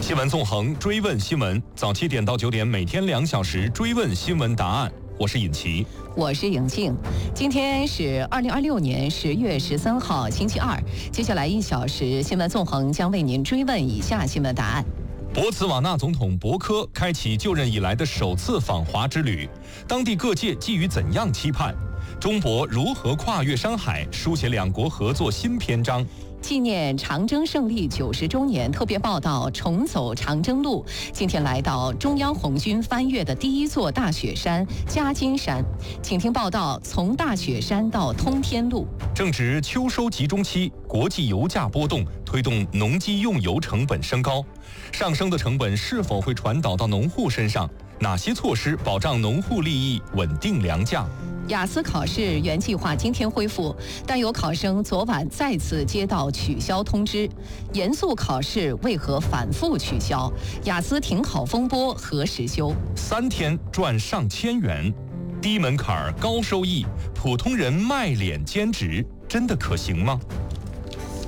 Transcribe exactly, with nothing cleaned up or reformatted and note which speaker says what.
Speaker 1: 新闻纵横，追问新闻，早七点到九点，每天两小时追问新闻答案。我是尹奇，
Speaker 2: 我是颖静。今天是二零二六年十月十三号，星期二。接下来一小时，新闻纵横将为您追问以下新闻答案。
Speaker 1: 博茨瓦纳总统博科开启就任以来的首次访华之旅，当地各界寄予怎样期盼？中博如何跨越山海，书写两国合作新篇章？
Speaker 2: 纪念长征胜利九十周年特别报道重走长征路，今天来到中央红军翻越的第一座大雪山嘉金山，请听报道从大雪山到通天路。
Speaker 1: 正值秋收集中期，国际油价波动推动农机用油成本升高，上升的成本是否会传导到农户身上？哪些措施保障农户利益，稳定粮价？
Speaker 2: 雅思考试原计划今天恢复，但有考生昨晚再次接到取消通知。严肃考试为何反复取消？雅思停考风波何时休？
Speaker 1: 三天赚上千元，低门槛高收益，普通人卖脸兼职真的可行吗？